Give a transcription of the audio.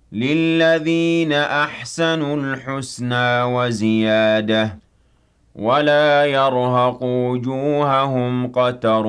لِلَّذِينَ أَحْسَنُوا الْحُسْنَىٰ وَزِيَادَةٌ ۖ وَلَا يَرْهَقُ وُجُوهَهُمْ قَتَرٌ